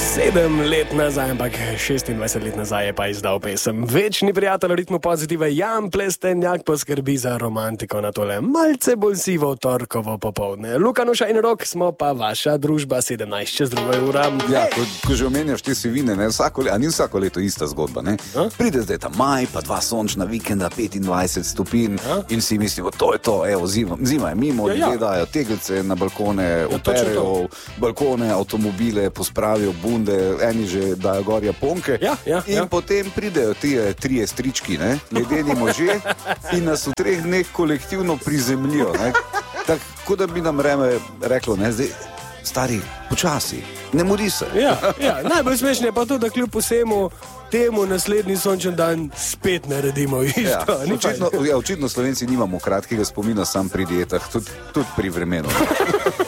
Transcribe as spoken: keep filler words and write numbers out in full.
Sedem let nazaj, ampak šestindvajset let nazaj je pa izdal pesem. Večni prijatelj ritmu pozitive Jan Plestenjak poskrbi za romantiko na tole malce bolj sivo torkovo popovdne. Luka Nuša in Rok smo pa vaša družba, sedemnajst čez drugo ura. Ja, ko, ko že omenjaš te sivine, ne, vsako, a ni vsako leto ista zgodba, ne? Pride zdaj ta maj, pa dva sončna vikenda, petindvajset stopinj in si mislimo, to je to, evo, zima, zima je mimo, Ja, ja. ljudje dajo tegelce na balkone, operejo balkone, avtomobile, pospravijo bunde, eni že dajo gor japonke Ja, ja, in ja. potem pridejo ti trije strički, ne, ledeni možje in nas v treh dneh kolektivno prizemljijo, ne. Tako da bi nam vreme reklo, ne, zdaj, stari, počasi, ne mori se. Ja, ja. Najbolj smešno je pa to, da kljub vsemu temu naslednji sončen dan spet naredimo isto. Ja, Ni očitno, fajn. ja, očitno Slovenci nimamo kratkega spomina sam pri dietah, tudi, tudi pri vremenu.